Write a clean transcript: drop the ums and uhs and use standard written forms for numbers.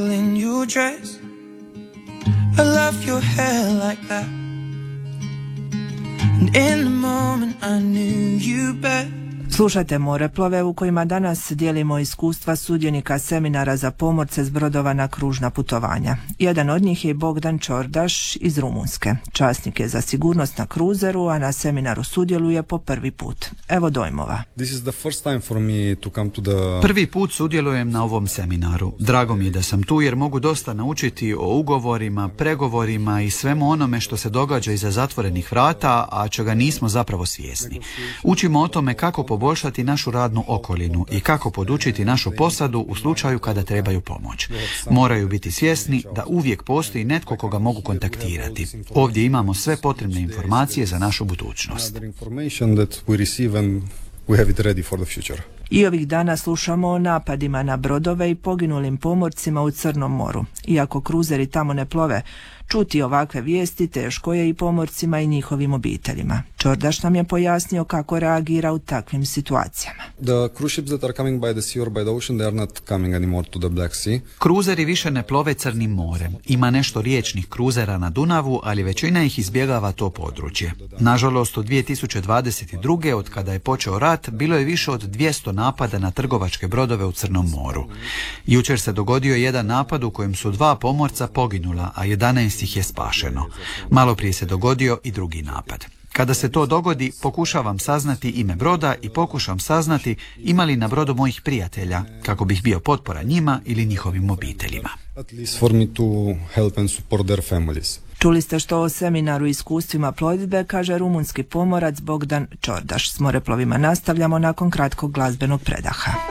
In your dress, I love your hair like that. And in the moment I knew you better. Slušajte Moreplove u kojima danas dijelimo iskustva sudionika seminara za pomorce s brodova na kružna putovanja. Jedan od njih je Bogdan Čordaš iz Rumunjske. Časnik je za sigurnost na kruzeru, a na seminaru sudjeluje po prvi put. Evo dojmova. Prvi put sudjelujem na ovom seminaru. Drago mi je da sam tu jer mogu dosta naučiti o ugovorima, pregovorima i svemu onome što se događa iza zatvorenih vrata, a čega nismo zapravo svjesni. Učimo o tome kako poboljšati našu radnu okolinu i kako podučiti našu posadu u slučaju kada trebaju pomoć. Moraju biti svjesni da uvijek postoji netko koga mogu kontaktirati. Ovdje imamo sve potrebne informacije za našu budućnost. I ovih dana slušamo o napadima na brodove i poginulim pomorcima u Crnom moru. Iako kruzeri tamo ne plove, čuti ovakve vijesti teško je i pomorcima i njihovim obiteljima. Čordaš nam je pojasnio kako reagira u takvim situacijama. Kruzeri više ne plove Crnim morem. Ima nešto riječnih kruzera na Dunavu, ali većina ih izbjegava to područje. Nažalost, od 2022. od kada je počeo rat, bilo je više od 200 napada na trgovačke brodove u Crnom moru. Jučer se dogodio jedan napad u kojem su 2 pomorca poginula, a 11 ih je spašeno. Malo prije se dogodio i drugi napad. Kada se to dogodi, pokušavam saznati ime broda i pokušam saznati ima li na brodu mojih prijatelja, kako bih bio potpora njima ili njihovim obiteljima. Čuli ste što o seminaru iskustvima plovidbe kaže rumunski pomorac Bogdan Čordaš. S Moreplovima nastavljamo nakon kratkog glazbenog predaha.